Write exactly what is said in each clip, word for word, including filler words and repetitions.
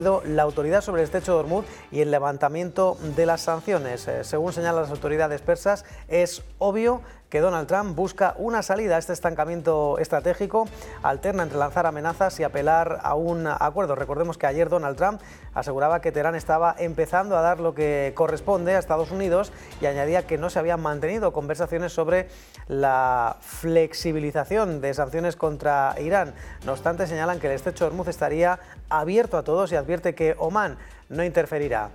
la autoridad sobre el estrecho de Hormuz y el levantamiento de las sanciones. Eh, según señalan las autoridades persas, es obvio que Donald Trump busca una salida a este estancamiento estratégico, alterna entre lanzar amenazas y apelar a un acuerdo. Recordemos que ayer Donald Trump aseguraba que Teherán estaba empezando a dar lo que corresponde a Estados Unidos y añadía que no se habían mantenido conversaciones sobre la flexibilización de sanciones contra Irán. No obstante, señalan que el estrecho de Hormuz estaría abierto a todos y advierte que Omán no interferirá.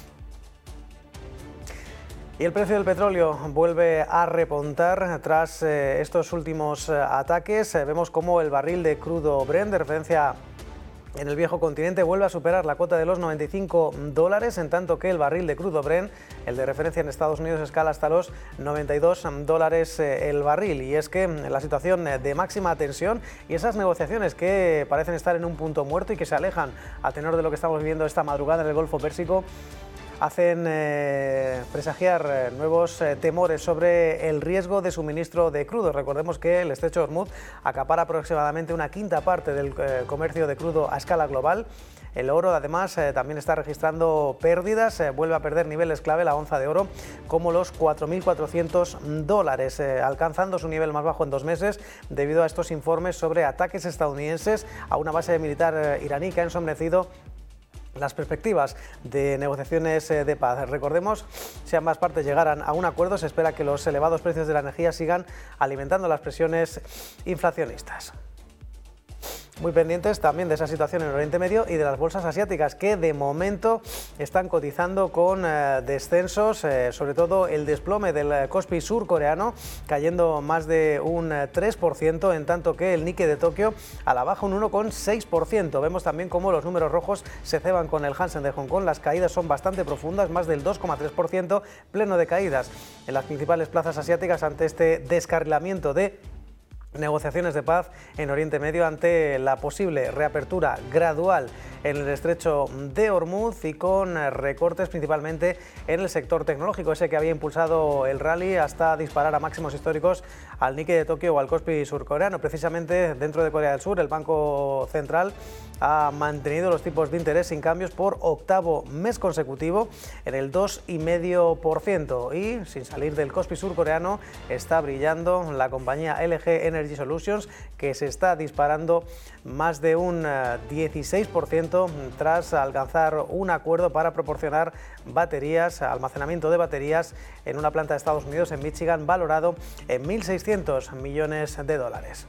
Y el precio del petróleo vuelve a repuntar tras eh, estos últimos eh, ataques. Eh, vemos cómo el barril de crudo Brent, de referencia en el viejo continente, vuelve a superar la cota de los noventa y cinco dólares, en tanto que el barril de crudo Brent, el de referencia en Estados Unidos, escala hasta los noventa y dos dólares eh, el barril. Y es que la situación de máxima tensión y esas negociaciones que parecen estar en un punto muerto y que se alejan a tenor de lo que estamos viviendo esta madrugada en el Golfo Pérsico, hacen eh, presagiar eh, nuevos eh, temores sobre el riesgo de suministro de crudo. Recordemos que el estrecho de Hormuz acapara aproximadamente una quinta parte del eh, comercio de crudo a escala global. El oro, además, eh, también está registrando pérdidas, eh, vuelve a perder niveles clave la onza de oro, como los cuatro mil cuatrocientos dólares, eh, alcanzando su nivel más bajo en dos meses debido a estos informes sobre ataques estadounidenses a una base militar eh, iraní que ha ensombrecido las perspectivas de negociaciones de paz. Recordemos, si ambas partes llegaran a un acuerdo, se espera que los elevados precios de la energía sigan alimentando las presiones inflacionistas. Muy pendientes también de esa situación en Oriente Medio y de las bolsas asiáticas, que de momento están cotizando con eh, descensos, eh, sobre todo el desplome del Kospi surcoreano, cayendo más de un tres por ciento, en tanto que el Nikkei de Tokio a la baja un uno coma seis por ciento. Vemos también cómo los números rojos se ceban con el Hansen de Hong Kong. Las caídas son bastante profundas, más del dos coma tres por ciento, pleno de caídas en las principales plazas asiáticas ante este descarrilamiento de negociaciones de paz en Oriente Medio, ante la posible reapertura gradual en el estrecho de Hormuz y con recortes principalmente en el sector tecnológico, ese que había impulsado el rally hasta disparar a máximos históricos al Nikkei de Tokio o al Kospi surcoreano. Precisamente dentro de Corea del Sur, el Banco Central ha mantenido los tipos de interés sin cambios por octavo mes consecutivo en el dos coma cinco por ciento, y sin salir del Kospi surcoreano está brillando la compañía L G Energy Solutions, que se está disparando más de un dieciséis por ciento tras alcanzar un acuerdo para proporcionar baterías, almacenamiento de baterías en una planta de Estados Unidos en Michigan, valorado en mil seiscientos millones de dólares.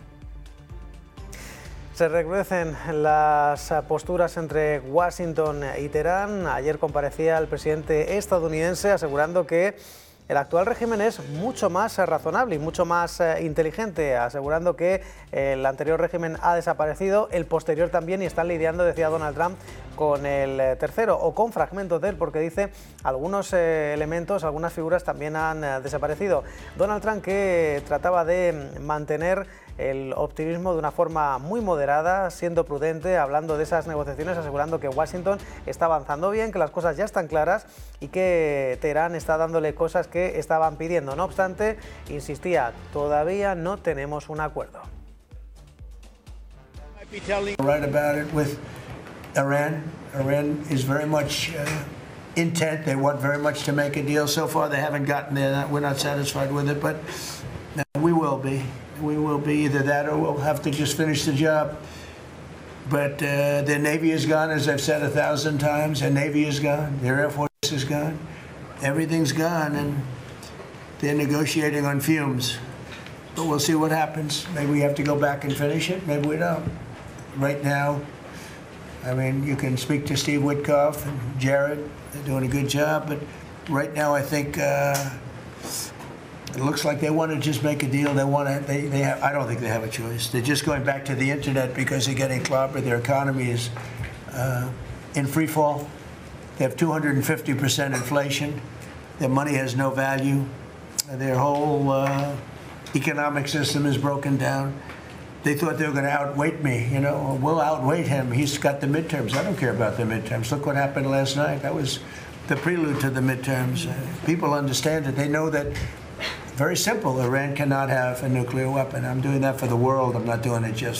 Se recrudecen las posturas entre Washington y Teherán. Ayer comparecía el presidente estadounidense asegurando que el actual régimen es mucho más razonable y mucho más eh, inteligente, asegurando que el anterior régimen ha desaparecido, el posterior también, y están lidiando, decía Donald Trump, con el eh, tercero o con fragmentos de él, porque dice algunos eh, elementos, algunas figuras también han eh, desaparecido. Donald Trump, que trataba de mantener el optimismo de una forma muy moderada, siendo prudente, hablando de esas negociaciones, asegurando que Washington está avanzando bien, que las cosas ya están claras y que Teherán está dándole cosas que estaban pidiendo. No obstante, insistía, todavía no tenemos un acuerdo. Right about it with Iran. Iran is very much uh, intent. They want very much to make a deal. So far, they haven't gotten there. We're not satisfied with it, but we will be. We will be either that or we'll have to just finish the job. But uh, their Navy is gone, as I've said a thousand times. Their Navy is gone. Their Air Force is gone. Everything's gone, and they're negotiating on fumes. But we'll see what happens. Maybe we have to go back and finish it. Maybe we don't. Right now, I mean, you can speak to Steve Witkoff and Jared. They're doing a good job. But right now, I think uh, it looks like they want to just make a deal. They want to. They, they have, I don't think they have a choice. They're just going back to the internet because they're getting clobbered. Their economy is uh, in free fall. They have two hundred fifty percent inflation. Their money has no value. Their whole uh, economic system is broken down. They thought they were going to outweight me. You know, we'll outweight him. He's got the midterms. I don't care about the midterms. Look what happened last night. That was the prelude to the midterms. Uh, people understand it. They know that. Very simple. Iran cannot have a nuclear weapon. I'm doing that for the world. I'm not doing it just